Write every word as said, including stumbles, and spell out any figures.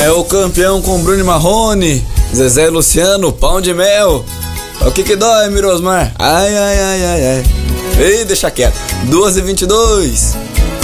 É o campeão com Bruno Marrone, Zezé e Luciano, pão de mel. O que que dói, Mirosmar? Ai, ai, ai, ai, ai. Ei, deixa quieto. duas e vinte e dois.